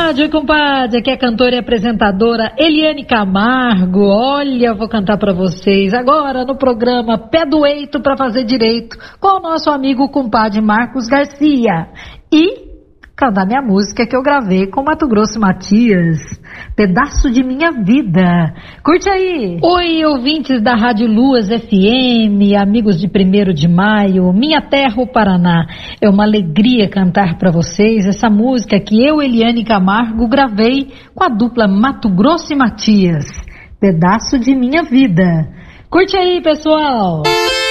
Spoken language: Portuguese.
Compadre, aqui é a cantora e apresentadora Eliane Camargo. Olha, vou cantar pra vocês agora no programa Pé do Eito pra Fazer Direito com o nosso amigo compadre Marcos Garcia. E cantar minha música que eu gravei com Mato Grosso e Matias, Pedaço de Minha Vida. Curte aí! Oi, ouvintes da Rádio Luas FM, amigos de 1º de Maio, Minha Terra, o Paraná. É uma alegria cantar para vocês essa música que eu, Eliane Camargo, gravei com a dupla Mato Grosso e Matias, Pedaço de Minha Vida. Curte aí, pessoal!